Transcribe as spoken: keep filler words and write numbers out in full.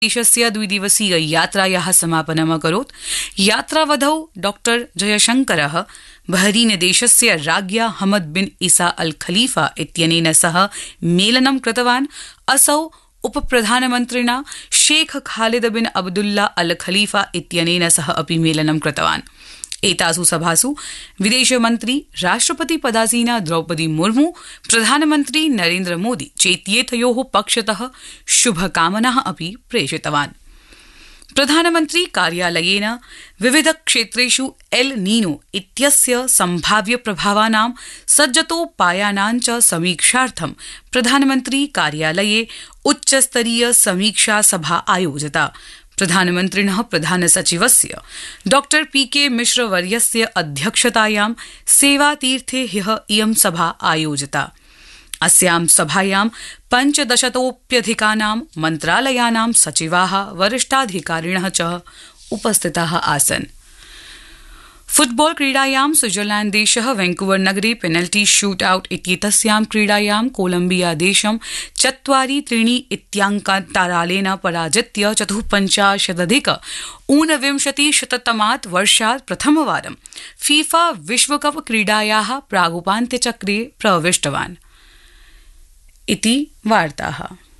देशस्य द्विदिवसीय यात्रायाः समापनम् अकरोत्। यात्रावधौ डॉक्टर जयशंकरः बहरीन देशस्य राज्ञा हमद बिन ईसा अल खलीफा इत्यनेन सह मेलनं कृतवान्। असौ उपप्रधानमन्त्रिणा शेख खालिद बिन अब्दुल्ला अल खलीफा इत्यनेन सह अपि मेलनं कृतवान्। एतासु सभासु विदेशमन्त्री राष्ट्रपति पदासीना द्रौपदी मुर्मू, प्रधानमन्त्री नरेन्द्र मोदी चेत्येतयोः पक्षतः शुभकामनाः अपि प्रेषितवान्। प्रधानमन्त्री कार्यालयेन विविध क्षेत्रेषु एल नीनो इत्यस्य सम्भाव्य प्रभावानां सज्जतोपायानां च समीक्षार्थं प्रधानमन्त्री कार्यालये उच्चस्तरीय समीक्षा सभा आयोजिता। प्रधानमन्त्रिणः प्रधानसचिवस्य डॉक्टर पीके मिश्र वर्यस्य अध्यक्षतायां सेवातीर्थे ह्यः इयं सभा आयोजिता। अस्यां सभायां पञ्चदशतोऽप्यधिकानां मन्त्रालयानां सचिवाः वरिष्ठाधिकारिणः च उपस्थिताः आसन्। फुटबॉल क्रीडायां स्विट्जरलैंड देशः वैंकूवर नगरे पेनल्टी शूट आउट इत्येतस्यां क्रीडायां कोलम्बिया देशं चत्वारि त्रीणि इत्याङ्कान्तरालेन पराजित्य चतुःपञ्चाशदधिक ऊनविंशतिशततमात् वर्षात् प्रथमवारं फीफा विश्वकप क्रीडायाः प्रागुपान्त्यचक्रे प्रविष्टवान्। इति वार्ताः।